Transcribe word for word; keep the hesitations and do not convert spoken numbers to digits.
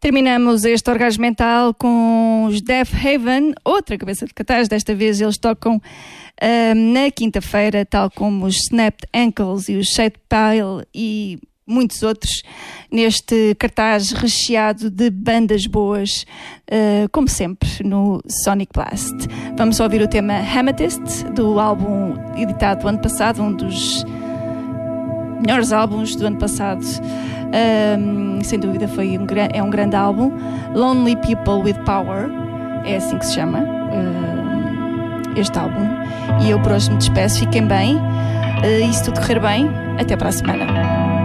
Terminamos este Orgasmo Mental com os Deaf Haven, outra cabeça de cartaz. Desta vez eles tocam uh, na quinta-feira, tal como os Snapped Ankles e os Shade Pile e muitos outros, neste cartaz recheado de bandas boas, uh, como sempre, no Sonic Blast. Vamos ouvir o tema Amethyst, do álbum editado do ano passado, um dos melhores álbuns do ano passado. Um, sem dúvida foi um, é um grande álbum. Lonely People with Power, é assim que se chama um, este álbum. E eu por hoje me despeço, fiquem bem, uh, e se tudo correr bem, até para a semana.